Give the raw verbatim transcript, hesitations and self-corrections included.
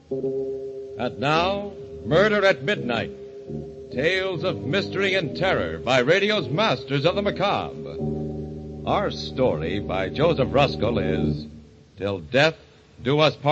And now, Murder at Midnight. Tales of mystery and terror by radio's masters of the macabre. Our story by Joseph Ruskell is Till Death Do Us Part.